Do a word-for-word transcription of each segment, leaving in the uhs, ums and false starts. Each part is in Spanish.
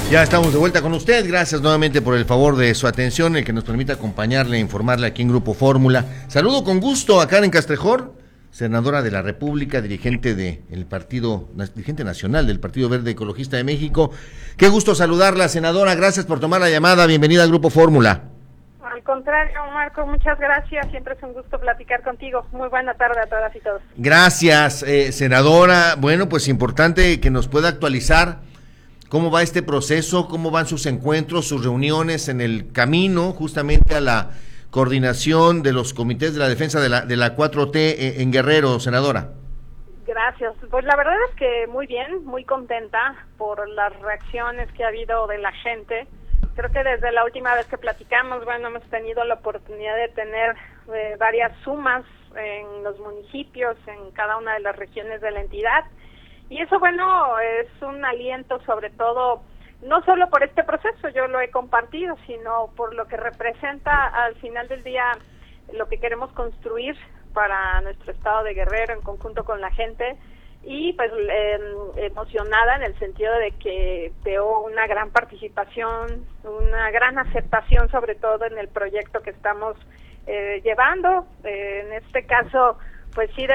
Ya estamos de vuelta con usted, gracias nuevamente por el favor de su atención, el que nos permite acompañarle e informarle aquí en Grupo Fórmula. Saludo con gusto a Karen Castrejón, senadora de la República, dirigente de el partido, dirigente nacional del Partido Verde Ecologista de México. Qué gusto saludarla, senadora, gracias por tomar la llamada, bienvenida al Grupo Fórmula. Al contrario, Marco, muchas gracias, siempre es un gusto platicar contigo. Muy buena tarde a todas y todos. Gracias, eh, senadora. Bueno, pues importante que nos pueda actualizar cómo va este proceso, cómo van sus encuentros, sus reuniones en el camino justamente a la coordinación de los comités de la defensa de la, de la cuatro T en Guerrero, senadora. Gracias. Pues la verdad es que muy bien, muy contenta por las reacciones que ha habido de la gente. Creo que desde la última vez que platicamos, bueno, hemos tenido la oportunidad de tener eh, varias sumas en los municipios, en cada una de las regiones de la entidad. Y eso, bueno, es un aliento sobre todo, no solo por este proceso, yo lo he compartido, sino por lo que representa al final del día lo que queremos construir para nuestro estado de Guerrero en conjunto con la gente. Y pues eh, emocionada en el sentido de que veo una gran participación, una gran aceptación sobre todo en el proyecto que estamos eh, llevando, eh, en este caso pues sí de,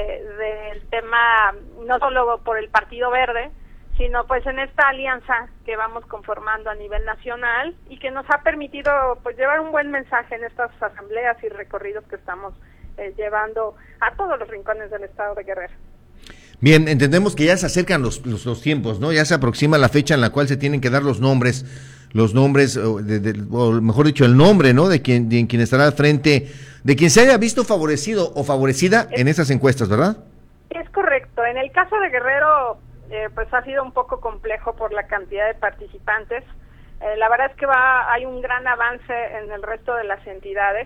de el tema no solo por el Partido Verde, sino pues en esta alianza que vamos conformando a nivel nacional y que nos ha permitido pues llevar un buen mensaje en estas asambleas y recorridos que estamos eh, llevando a todos los rincones del estado de Guerrero. Bien, entendemos que ya se acercan los, los, los tiempos, ¿no? Ya se aproxima la fecha en la cual se tienen que dar los nombres, los nombres, de, de, o mejor dicho, el nombre, ¿no? De quien, de quien estará al frente, de quien se haya visto favorecido o favorecida es, en esas encuestas, ¿verdad? Es correcto. En el caso de Guerrero, eh, pues ha sido un poco complejo por la cantidad de participantes. Eh, la verdad es que va, hay un gran avance en el resto de las entidades.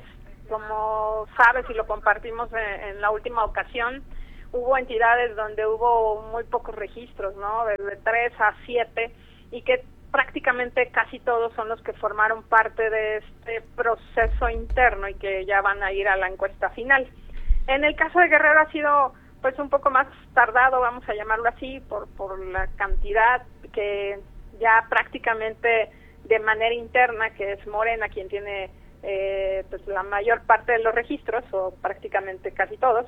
Como sabes y lo compartimos en, en la última ocasión, hubo entidades donde hubo muy pocos registros, ¿no? De tres a siete, y que prácticamente casi todos son los que formaron parte de este proceso interno y que ya van a ir a la encuesta final. En el caso de Guerrero ha sido pues un poco más tardado, vamos a llamarlo así, por, por la cantidad que ya prácticamente de manera interna, que es Morena quien tiene eh, pues la mayor parte de los registros, o prácticamente casi todos,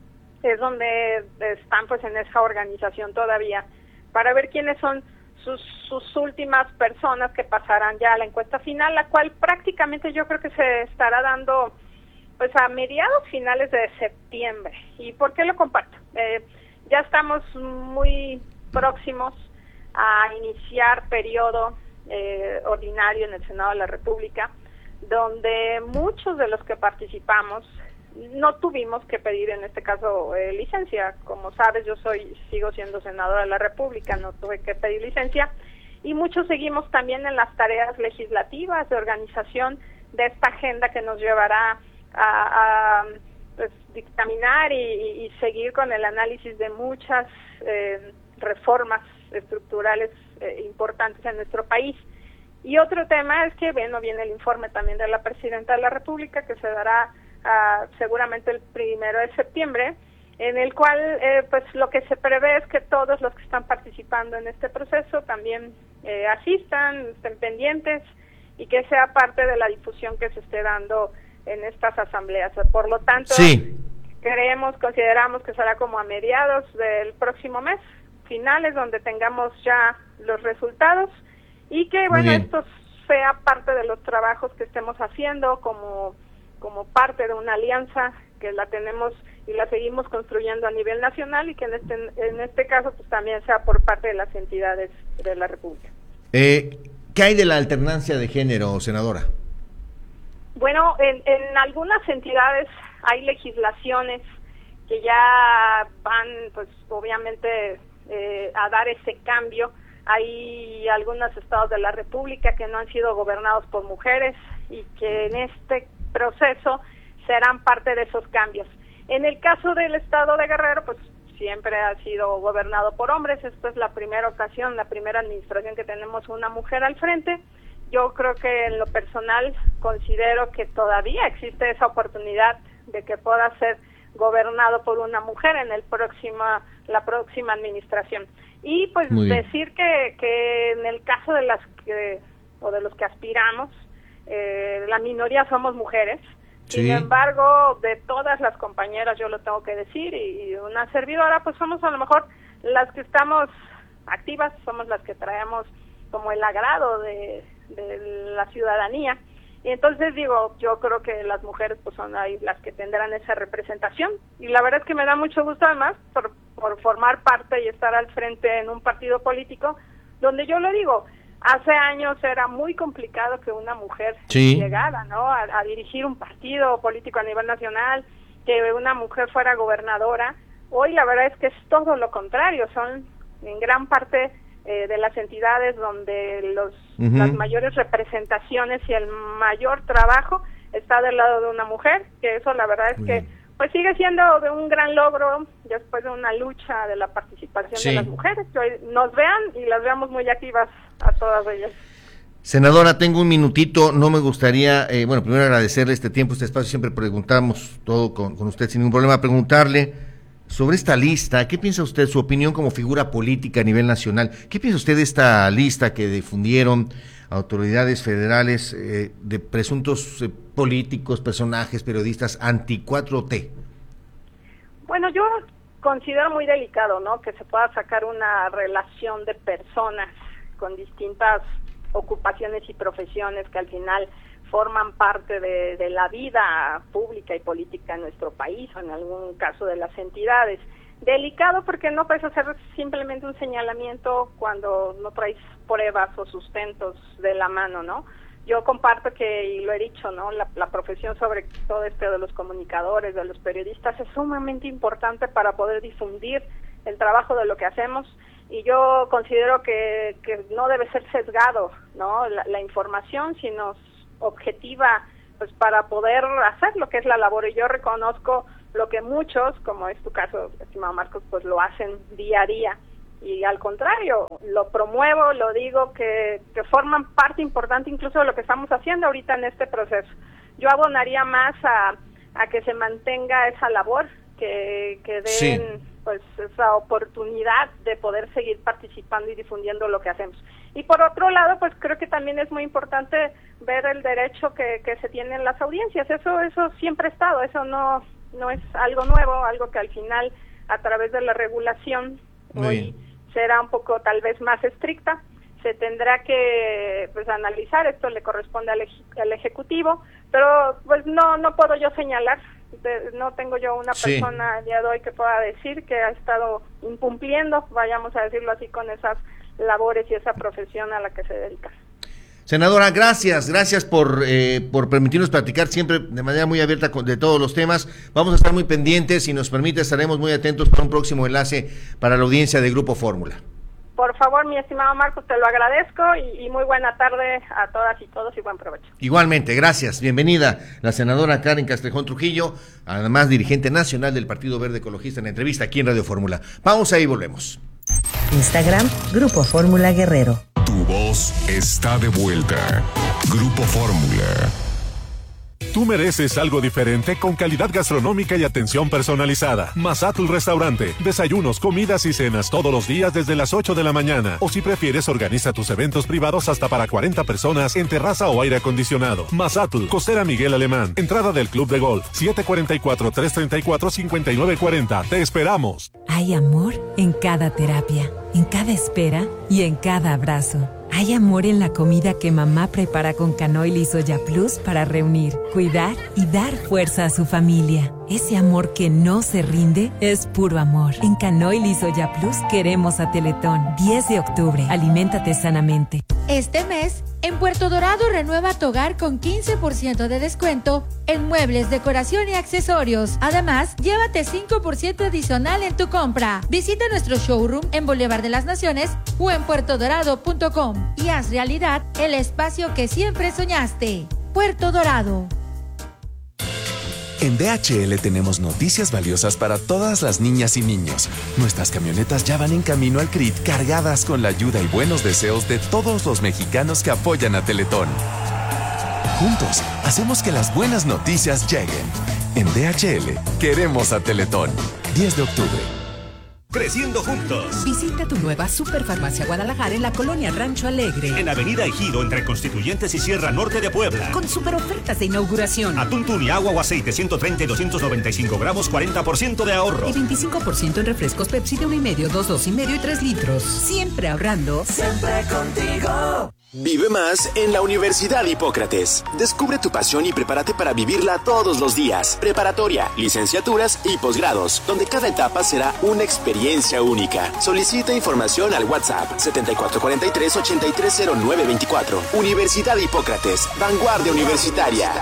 es donde están pues en esa organización todavía para ver quiénes son sus, sus últimas personas que pasarán ya a la encuesta final, la cual prácticamente yo creo que se estará dando pues a mediados finales de septiembre. ¿Y por qué lo comparto? Eh, ya estamos muy próximos a iniciar periodo eh, ordinario en el Senado de la República, donde muchos de los que participamos no tuvimos que pedir en este caso eh, licencia. Como sabes, yo soy sigo siendo senadora de la República, no tuve que pedir licencia, y muchos seguimos también en las tareas legislativas de organización de esta agenda que nos llevará a, a pues, dictaminar y, y seguir con el análisis de muchas eh, reformas estructurales eh, importantes en nuestro país. Y otro tema es que, bueno, viene el informe también de la Presidenta de la República, que se dará Uh, seguramente el primero de septiembre, en el cual eh, pues lo que se prevé es que todos los que están participando en este proceso también eh, asistan, estén pendientes y que sea parte de la difusión que se esté dando en estas asambleas. Por lo tanto, sí, creemos, consideramos que será como a mediados del próximo mes, finales, donde tengamos ya los resultados y que, bueno, esto sea parte de los trabajos que estemos haciendo como como parte de una alianza que la tenemos y la seguimos construyendo a nivel nacional, y que en este en este caso pues también sea por parte de las entidades de la República. Eh, ¿Qué hay de la alternancia de género, senadora? Bueno, en, en algunas entidades hay legislaciones que ya van, pues obviamente, eh, a dar ese cambio. Hay algunos estados de la República que no han sido gobernados por mujeres y que en este proceso serán parte de esos cambios. En el caso del estado de Guerrero, pues siempre ha sido gobernado por hombres. Esta es la primera ocasión, la primera administración que tenemos una mujer al frente. Yo creo que en lo personal considero que todavía existe esa oportunidad de que pueda ser gobernado por una mujer en el próxima, la próxima administración. Y pues decir que, que en el caso de las que, o de los que aspiramos, eh, la minoría somos mujeres. Sí. Sin embargo, de todas las compañeras, yo lo tengo que decir, y, y una servidora, pues somos a lo mejor las que estamos activas, somos las que traemos como el agrado de, de la ciudadanía. Y entonces digo, yo creo que las mujeres pues son ahí las que tendrán esa representación, y la verdad es que me da mucho gusto además por, por formar parte y estar al frente en un partido político donde yo lo digo, hace años era muy complicado que una mujer sí. llegara, ¿no? A, a dirigir un partido político a nivel nacional, que una mujer fuera gobernadora. Hoy la verdad es que es todo lo contrario, son en gran parte eh, de las entidades donde los uh-huh. las mayores representaciones y el mayor trabajo está del lado de una mujer, que eso la verdad es uh-huh. que pues sigue siendo de un gran logro después de una lucha de la participación sí. de las mujeres, que hoy nos vean y las veamos muy activas a todas ellas. Senadora, tengo un minutito, no me gustaría, eh, bueno, primero agradecerle este tiempo, este espacio, siempre preguntamos todo con, con usted sin ningún problema, preguntarle sobre esta lista. ¿Qué piensa usted, su opinión como figura política a nivel nacional? ¿Qué piensa usted de esta lista que difundieron autoridades federales eh, de presuntos eh, políticos, personajes, periodistas anti cuatro T? Bueno, yo considero muy delicado, ¿no?, que se pueda sacar una relación de personas con distintas ocupaciones y profesiones que al final forman parte de, de la vida pública y política en nuestro país, o en algún caso de las entidades. Delicado porque no puedes hacer simplemente un señalamiento cuando no traes pruebas o sustentos de la mano, ¿no? Yo comparto que, y lo he dicho, ¿no?, la, la profesión, sobre todo este de los comunicadores, de los periodistas, es sumamente importante para poder difundir el trabajo de lo que hacemos, y yo considero que, que no debe ser sesgado, ¿no?, la, la información, sino objetiva, pues para poder hacer lo que es la labor. Y yo reconozco lo que muchos, como es tu caso, estimado Marcos, pues lo hacen día a día, y al contrario, lo promuevo, lo digo, que, que forman parte importante incluso de lo que estamos haciendo ahorita en este proceso. Yo abonaría más a, a que se mantenga esa labor, que, que den sí. pues esa oportunidad de poder seguir participando y difundiendo lo que hacemos. Y por otro lado, pues creo que también es muy importante ver el derecho que, que se tienen las audiencias. Eso eso siempre ha estado, eso no no es algo nuevo, algo que al final, a través de la regulación, muy hoy bien. será un poco tal vez más estricta. Se tendrá que pues analizar, esto le corresponde al, ej- al Ejecutivo, pero pues no no puedo yo señalar, de, no tengo yo una sí. persona a día de hoy que pueda decir que ha estado incumpliendo, vayamos a decirlo así, con esas labores y esa profesión a la que se dedica. Senadora, gracias, gracias por eh, por permitirnos platicar siempre de manera muy abierta con, de todos los temas. Vamos a estar muy pendientes, si nos permite estaremos muy atentos para un próximo enlace para la audiencia de Grupo Fórmula. Por favor, mi estimado Marcos, te lo agradezco, y, y muy buena tarde a todas y todos, y buen provecho. Igualmente, gracias. Bienvenida la senadora Karen Castrejón Trujillo, además dirigente nacional del Partido Verde Ecologista, en la entrevista aquí en Radio Fórmula. Pausa y volvemos. Instagram, Grupo Fórmula Guerrero. Tu voz está de vuelta. Grupo Fórmula. Tú mereces algo diferente con calidad gastronómica y atención personalizada. Mazatl Restaurante. Desayunos, comidas y cenas todos los días desde las ocho de la mañana. O si prefieres, organiza tus eventos privados hasta para cuarenta personas en terraza o aire acondicionado. Mazatl, Costera Miguel Alemán. Entrada del Club de Golf. siete cuatro cuatro, tres tres cuatro, cinco nueve cuatro cero. Te esperamos. Hay amor en cada terapia, en cada espera y en cada abrazo. Hay amor en la comida que mamá prepara con Canoil y Soya Plus para reunir, cuidar y dar fuerza a su familia. Ese amor que no se rinde es puro amor. En Canoil y Soya Plus queremos a Teletón. diez de octubre. Aliméntate sanamente. Este mes, en Puerto Dorado, renueva tu hogar con quince por ciento de descuento en muebles, decoración y accesorios. Además, llévate cinco por ciento adicional en tu compra. Visita nuestro showroom en Boulevard de las Naciones o en puerto dorado punto com y haz realidad el espacio que siempre soñaste. Puerto Dorado. En D H L tenemos noticias valiosas para todas las niñas y niños. Nuestras camionetas ya van en camino al C R I T cargadas con la ayuda y buenos deseos de todos los mexicanos que apoyan a Teletón. Juntos, hacemos que las buenas noticias lleguen. En D H L, queremos a Teletón. diez de octubre. Creciendo juntos. Visita tu nueva Superfarmacia Guadalajara en la colonia Rancho Alegre. En Avenida Ejido, entre Constituyentes y Sierra Norte de Puebla. Con super ofertas de inauguración. Atún tuni, agua o aceite, ciento treinta y doscientos noventa y cinco gramos, cuarenta por ciento de ahorro. Y veinticinco por ciento en refrescos Pepsi de uno y medio, dos, dos y medio y tres litros. Siempre ahorrando. Siempre contigo. Vive más en la Universidad Hipócrates. Descubre tu pasión y prepárate para vivirla todos los días. Preparatoria, licenciaturas y posgrados, donde cada etapa será una experiencia única. Solicita información al WhatsApp setenta y cuatro cuarenta y tres, ochenta y tres cero nueve veinticuatro. Universidad Hipócrates, vanguardia universitaria.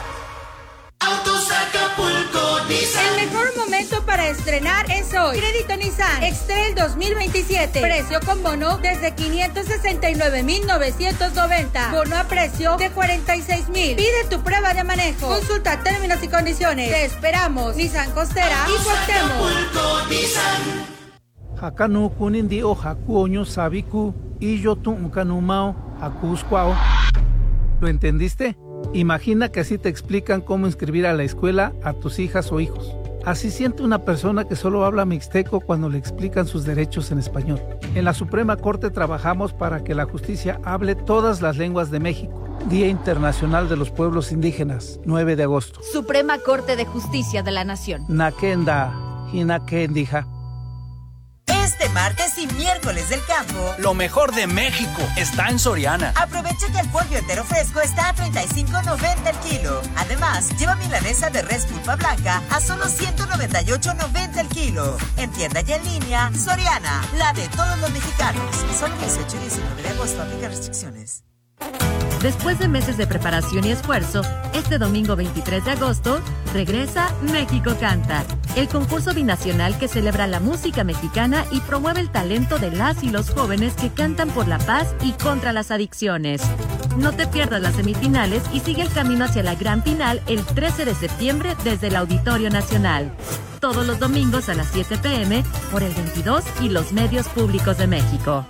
Autos Acapulco Nissan. El mejor momento para estrenar es hoy. Crédito Nissan X-Trail dos mil veintisiete. Precio con bono desde quinientos sesenta y nueve mil novecientos noventa. Bono a precio de cuarenta y seis mil. Pide tu prueba de manejo. Consulta términos y condiciones. Te esperamos. Nissan Costera y Cuauhtémoc. Nissan. Hakanu kunindi o hakuoño sabiku y yo tu unkanumao hakuskwao. ¿Lo entendiste? Imagina que así te explican cómo inscribir a la escuela a tus hijas o hijos. Así siente una persona que solo habla mixteco cuando le explican sus derechos en español. En la Suprema Corte trabajamos para que la justicia hable todas las lenguas de México. Día Internacional de los Pueblos Indígenas, nueve de agosto. Suprema Corte de Justicia de la Nación. Nakenda, hinakendija. Este martes y miércoles del campo, lo mejor de México está en Soriana. Aprovecha que el pollo entero fresco está a treinta y cinco noventa el kilo. Además, lleva milanesa de res pulpa blanca a solo ciento noventa y ocho noventa el kilo. En tienda y en línea, Soriana, la de todos los mexicanos. Solo dieciocho y diecinueve de agosto, aplica restricciones. Después de meses de preparación y esfuerzo, este domingo veintitrés de agosto, regresa México Canta, el concurso binacional que celebra la música mexicana y promueve el talento de las y los jóvenes que cantan por la paz y contra las adicciones. No te pierdas las semifinales y sigue el camino hacia la gran final el trece de septiembre desde el Auditorio Nacional. Todos los domingos a las siete pe eme por el veintidós y los medios públicos de México.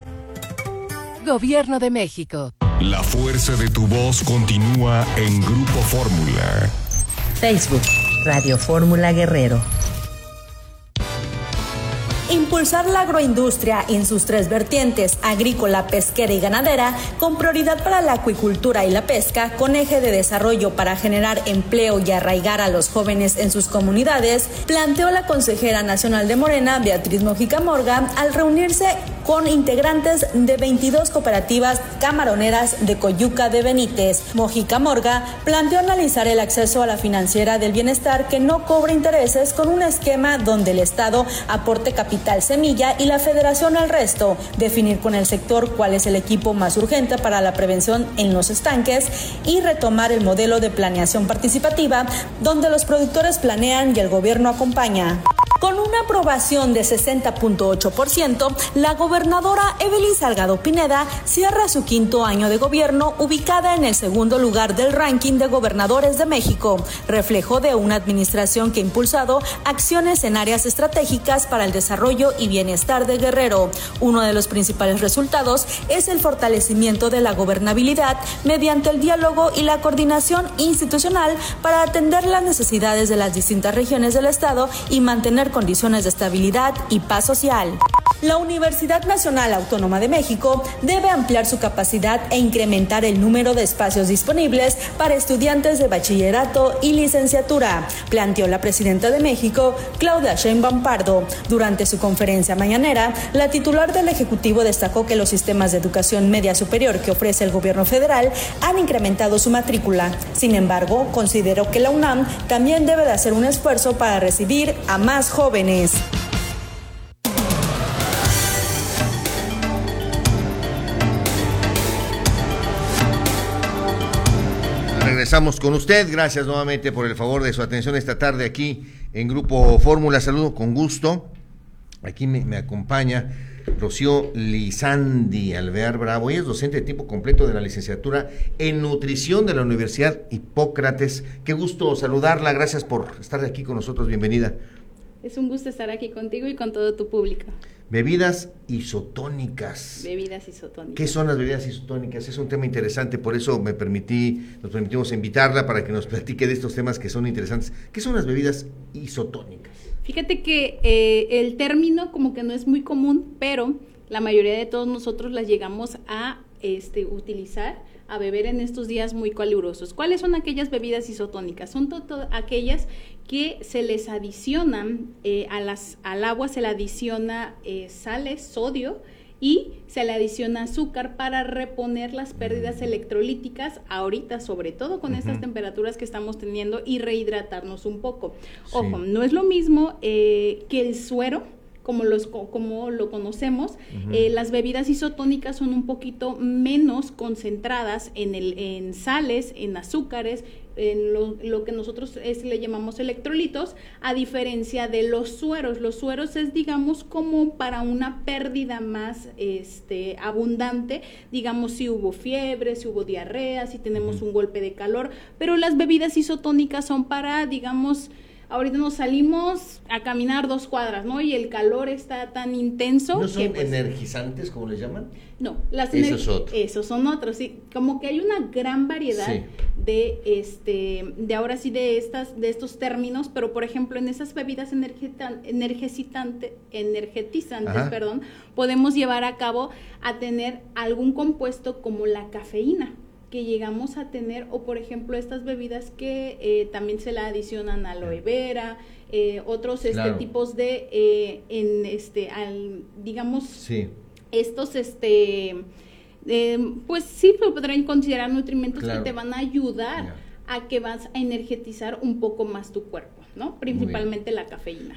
Gobierno de México. La fuerza de tu voz continúa en Grupo Fórmula. Facebook, Radio Fórmula Guerrero. Impulsar la agroindustria en sus tres vertientes, agrícola, pesquera y ganadera, con prioridad para la acuicultura y la pesca, con eje de desarrollo para generar empleo y arraigar a los jóvenes en sus comunidades, planteó la consejera nacional de Morena, Beatriz Mojica Morga, al reunirse con integrantes de veintidós cooperativas camaroneras de Coyuca de Benítez. Mojica Morga planteó analizar el acceso a la financiera del bienestar que no cobra intereses con un esquema donde el Estado aporte capital semilla y la federación al resto, definir con el sector cuál es el equipo más urgente para la prevención en los estanques y retomar el modelo de planeación participativa donde los productores planean y el gobierno acompaña. Con una aprobación de sesenta punto ocho por ciento, la gobernadora Evelyn Salgado Pineda cierra su quinto año de gobierno ubicada en el segundo lugar del ranking de gobernadores de México, reflejo de una administración que ha impulsado acciones en áreas estratégicas para el desarrollo y bienestar de Guerrero. Uno de los principales resultados es el fortalecimiento de la gobernabilidad mediante el diálogo y la coordinación institucional para atender las necesidades de las distintas regiones del estado y mantener condiciones de estabilidad y paz social. La Universidad Nacional Autónoma de México debe ampliar su capacidad e incrementar el número de espacios disponibles para estudiantes de bachillerato y licenciatura, planteó la presidenta de México, Claudia Sheinbaum Pardo. Durante su conferencia mañanera, la titular del Ejecutivo destacó que los sistemas de educación media superior que ofrece el gobierno federal han incrementado su matrícula. Sin embargo, consideró que la UNAM también debe de hacer un esfuerzo para recibir a más jóvenes. Regresamos con usted, gracias nuevamente por el favor de su atención esta tarde aquí en Grupo Fórmula. Saludo con gusto, aquí me, me acompaña Rocío Lizandi Alvear Bravo, ella es docente de tiempo completo de la licenciatura en nutrición de la Universidad Hipócrates. Qué gusto saludarla, gracias por estar aquí con nosotros, bienvenida. Es un gusto estar aquí contigo y con todo tu público. Bebidas isotónicas. Bebidas isotónicas. ¿Qué son las bebidas isotónicas? Es un tema interesante, por eso me permití, nos permitimos invitarla para que nos platique de estos temas que son interesantes. ¿Qué son las bebidas isotónicas? Fíjate que eh, el término como que no es muy común, pero la mayoría de todos nosotros las llegamos a este, utilizar, a beber en estos días muy calurosos. ¿Cuáles son aquellas bebidas isotónicas? Son todo aquellas que se les adicionan eh, a las, al agua, se le adiciona eh, sales, sodio, y se le adiciona azúcar para reponer las pérdidas electrolíticas ahorita, sobre todo con uh-huh. estas temperaturas que estamos teniendo, y rehidratarnos un poco. Sí. Ojo, no es lo mismo eh, que el suero, como, los, como lo conocemos. Uh-huh. eh, las bebidas isotónicas son un poquito menos concentradas en, el, en sales, en azúcares, en lo, lo que nosotros es, le llamamos electrolitos, a diferencia de los sueros. Los sueros es, digamos, como para una pérdida más este, abundante, digamos, si hubo fiebre, si hubo diarrea, si tenemos uh-huh. un golpe de calor, pero las bebidas isotónicas son para, digamos, ahorita nos salimos a caminar dos cuadras, ¿no? Y el calor está tan intenso. ¿No son que, pues, energizantes, como les llaman? No, las esos, ener- esos son otros, sí. Como que hay una gran variedad sí. de, este, de ahora sí de estas, de estos términos, pero por ejemplo en esas bebidas energetan- energetizante, energetizantes, Ajá. perdón, podemos llevar a cabo a tener algún compuesto como la cafeína, que llegamos a tener, o por ejemplo estas bebidas que eh, también se le adicionan aloe vera, eh, otros este claro. tipos de, eh, en este, al, digamos, sí. estos, este, eh, pues sí, podrían considerar nutrimentos claro. que te van a ayudar yeah. a que vas a energetizar un poco más tu cuerpo, ¿no? Principalmente la cafeína.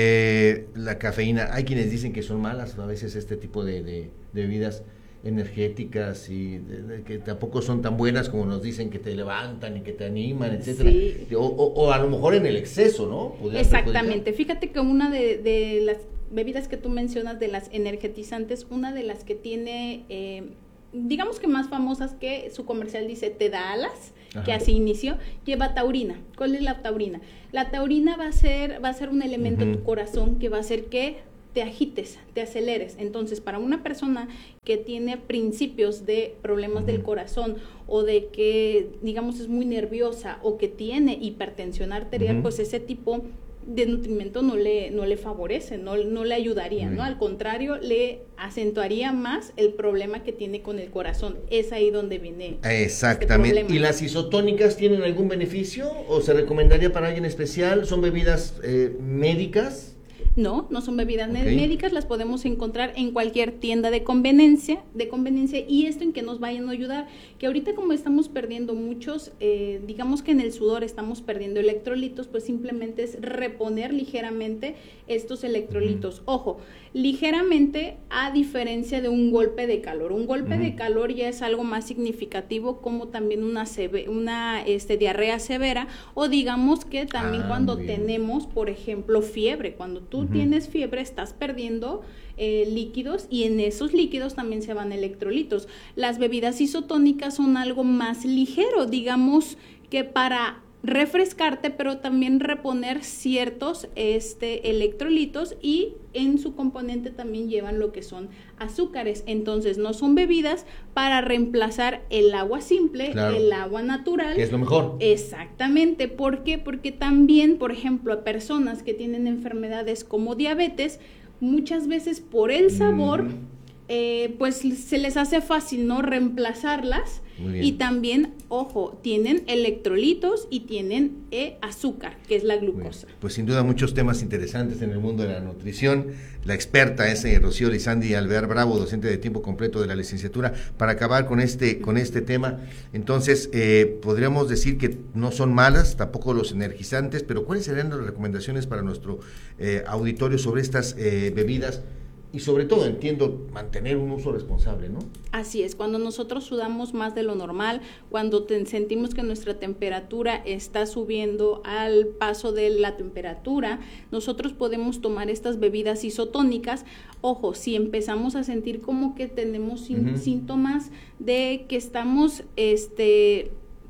Eh, la cafeína, hay quienes dicen que son malas a veces este tipo de, de, de bebidas energéticas y de, de, que tampoco son tan buenas como nos dicen, que te levantan y que te animan, etcétera. Sí. O, o, o a lo mejor en el exceso, ¿no? Exactamente. Fíjate que una de, de las bebidas que tú mencionas, de las energetizantes, una de las que tiene, eh, digamos que más famosas, que su comercial dice te da alas, Ajá. que así inició, lleva taurina. ¿Cuál es la taurina? La taurina va a ser, va a ser un elemento uh-huh. de tu corazón que va a hacer que te agites, te aceleres. Entonces, para una persona que tiene principios de problemas uh-huh. del corazón, o de que, digamos, es muy nerviosa, o que tiene hipertensión arterial, uh-huh. pues ese tipo de nutrimento no le, no le favorece, no, no le ayudaría, uh-huh. ¿no? Al contrario, le acentuaría más el problema que tiene con el corazón. Es ahí donde viene Exactamente. Este ¿Y las isotónicas tienen algún beneficio? ¿O se recomendaría para alguien especial? ¿Son bebidas eh, médicas? No, no son bebidas okay. médicas, las podemos encontrar en cualquier tienda de conveniencia, de conveniencia, y esto en que nos vayan a ayudar, que ahorita como estamos perdiendo muchos, eh, digamos que en el sudor estamos perdiendo electrolitos, pues simplemente es reponer ligeramente estos electrolitos. Uh-huh. Ojo, ligeramente, a diferencia de un golpe de calor. Un golpe uh-huh. de calor ya es algo más significativo, como también una, seve- una este, diarrea severa, o digamos que también ah, cuando tenemos, por ejemplo, fiebre. Cuando tú uh-huh. tienes fiebre, estás perdiendo eh, líquidos, y en esos líquidos también se van electrolitos. Las bebidas isotónicas son algo más ligero, digamos que para refrescarte, pero también reponer ciertos este, electrolitos, y en su componente también llevan lo que son azúcares. Entonces no son bebidas para reemplazar el agua simple, claro. el agua natural. Que es lo mejor. Exactamente. ¿Por qué? Porque también, por ejemplo, a personas que tienen enfermedades como diabetes, muchas veces por el sabor, mm. eh, pues se les hace fácil no reemplazarlas. Y también, ojo, tienen electrolitos y tienen eh, azúcar, que es la glucosa. Pues sin duda muchos temas interesantes en el mundo de la nutrición. La experta es eh, Rocío Lizandi Alvear Bravo, docente de tiempo completo de la licenciatura, para acabar con este con este tema. Entonces, eh, podríamos decir que no son malas, tampoco los energizantes, pero ¿cuáles serían las recomendaciones para nuestro eh, auditorio sobre estas eh, bebidas? Y sobre todo, entiendo, mantener un uso responsable, ¿no? Así es, cuando nosotros sudamos más de lo normal, cuando te, sentimos que nuestra temperatura está subiendo al paso de la temperatura, nosotros podemos tomar estas bebidas isotónicas. Ojo, si empezamos a sentir como que tenemos uh-huh. síntomas de que estamos, este...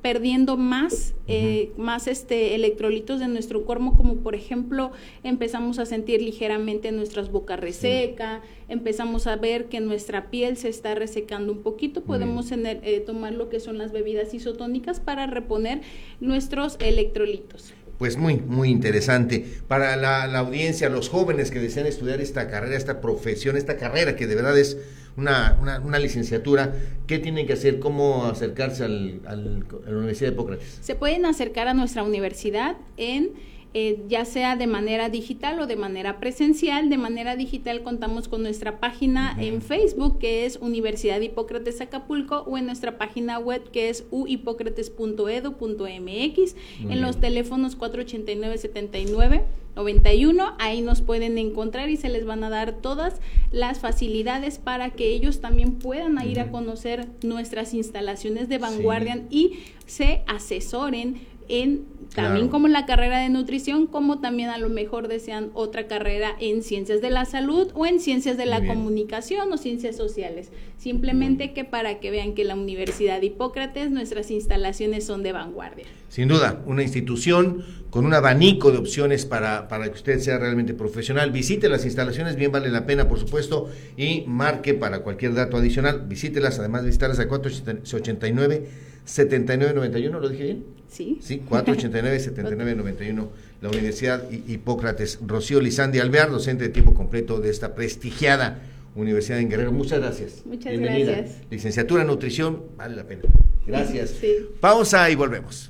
perdiendo más, eh, uh-huh. más este electrolitos de nuestro cuerpo, como por ejemplo empezamos a sentir ligeramente nuestras bocas reseca, sí. empezamos a ver que nuestra piel se está resecando un poquito, podemos tener, eh, tomar lo que son las bebidas isotónicas para reponer nuestros electrolitos. Pues muy, muy interesante. Para la, la audiencia, los jóvenes que desean estudiar esta carrera, esta profesión, esta carrera que de verdad es una, una, una licenciatura, ¿qué tienen que hacer? ¿Cómo acercarse al, al, a la Universidad de Hipócrates? Se pueden acercar a nuestra universidad en... Eh, ya sea de manera digital o de manera presencial. De manera digital contamos con nuestra página uh-huh. en Facebook, que es Universidad Hipócrates Acapulco, o en nuestra página web, que es u hipócrates punto edu punto eme equis, en bien. Los teléfonos cuatro ochenta y nueve, setenta y nueve, noventa y uno, ahí nos pueden encontrar y se les van a dar todas las facilidades para que ellos también puedan uh-huh. ir a conocer nuestras instalaciones de vanguardia sí. y se asesoren en también claro. como la carrera de nutrición, como también a lo mejor desean otra carrera en ciencias de la salud o en ciencias de la comunicación o ciencias sociales. Simplemente que para que vean que la Universidad de Hipócrates, nuestras instalaciones son de vanguardia. Sin duda, una institución con un abanico de opciones para, para que usted sea realmente profesional. Visite las instalaciones, bien vale la pena, por supuesto, y marque para cualquier dato adicional. Visítelas, además visitarlas a cuatro ochenta y nueve, setenta y nueve, noventa y uno, ¿lo dije bien? Sí. Sí, cuatro ochenta y nueve, setenta y nueve, noventa y uno, la Universidad Hipócrates. Rocío Lizandi Alvear, docente de tiempo completo de esta prestigiada Universidad en Guerrero. Muchas gracias. Muchas Bienvenida. gracias. Licenciatura en Nutrición, vale la pena. Gracias. Sí. Pausa y volvemos.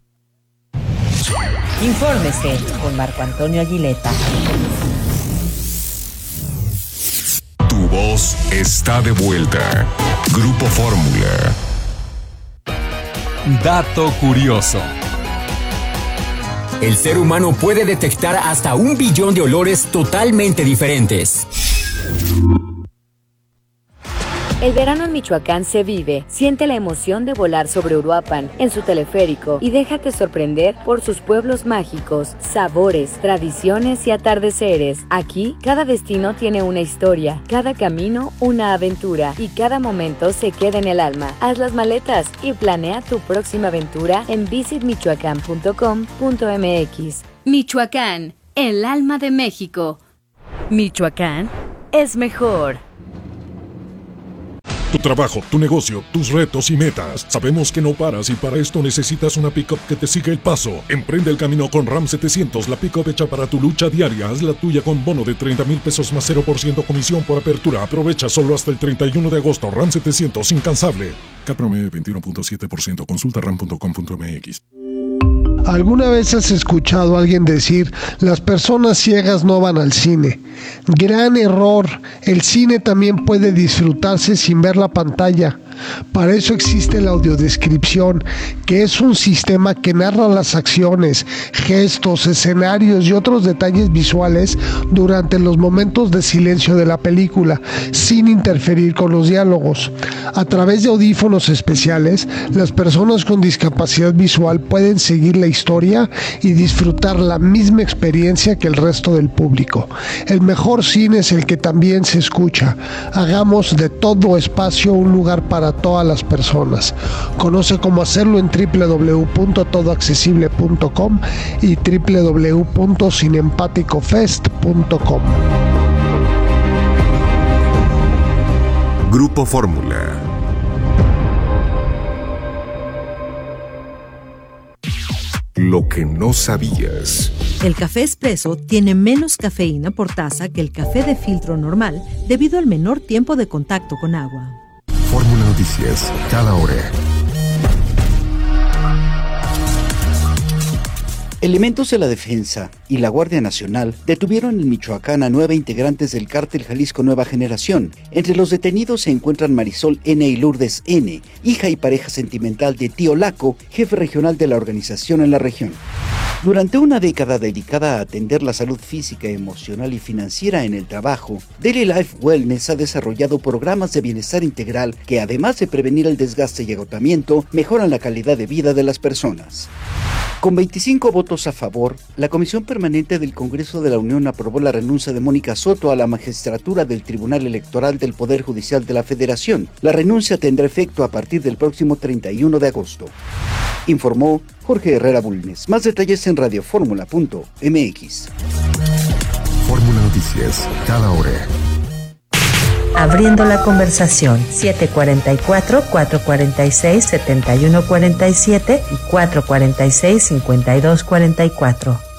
Infórmese con Marco Antonio Aguileta. Tu voz está de vuelta. Grupo Fórmula. Dato curioso. El ser humano puede detectar hasta un billón de olores totalmente diferentes. El verano en Michoacán se vive. Siente la emoción de volar sobre Uruapan en su teleférico y déjate sorprender por sus pueblos mágicos, sabores, tradiciones y atardeceres. Aquí, cada destino tiene una historia, cada camino una aventura y cada momento se queda en el alma. Haz las maletas y planea tu próxima aventura en visit michoacán punto com punto eme equis. Michoacán, el alma de México. Michoacán es mejor. Tu trabajo, tu negocio, tus retos y metas. Sabemos que no paras y para esto necesitas una pick-up que te siga el paso. Emprende el camino con RAM setecientos, la pick-up hecha para tu lucha diaria. Haz la tuya con bono de treinta mil pesos más cero por ciento comisión por apertura. Aprovecha solo hasta el treinta y uno de agosto. RAM setecientos, incansable. C A P promedio veintiuno punto siete por ciento. Consulta ram punto com punto eme equis. ¿Alguna vez has escuchado a alguien decir, las personas ciegas no van al cine? Gran error, el cine también puede disfrutarse sin ver la pantalla. Para eso existe la audiodescripción, que es un sistema que narra las acciones, gestos, escenarios y otros detalles visuales durante los momentos de silencio de la película, sin interferir con los diálogos. A través de audífonos especiales, las personas con discapacidad visual pueden seguir la historia y disfrutar la misma experiencia que el resto del público. El mejor cine es el que también se escucha. Hagamos de todo espacio un lugar para todas las personas. Conoce cómo hacerlo en doble u doble u doble u punto todo accesible punto com y doble u doble u doble u punto cinempaticofest punto com. Grupo Fórmula. Lo que no sabías. El café espresso tiene menos cafeína por taza que el café de filtro normal debido al menor tiempo de contacto con agua. Fórmula Noticias, cada hora. Elementos de la Defensa y la Guardia Nacional detuvieron en Michoacán a nueve integrantes del cártel Jalisco Nueva Generación. Entre los detenidos se encuentran Marisol N. y Lourdes N., hija y pareja sentimental de Tío Laco, jefe regional de la organización en la región. Durante una década dedicada a atender la salud física, emocional y financiera en el trabajo, Daily Life Wellness ha desarrollado programas de bienestar integral que, además de prevenir el desgaste y agotamiento, mejoran la calidad de vida de las personas. Con veinticinco votos a favor, la Comisión Permanente del Congreso de la Unión aprobó la renuncia de Mónica Soto a la magistratura del Tribunal Electoral del Poder Judicial de la Federación. La renuncia tendrá efecto a partir del próximo treinta y uno de agosto. informó Jorge Herrera Bulnes. Más detalles en radioformula punto m x. Fórmula Noticias, cada hora. Abriendo la conversación, siete cuarenta y cuatro, cuatro cuarenta y seis, setenta y uno cuarenta y siete y cuatro cuarenta y seis, cincuenta y dos cuarenta y cuatro.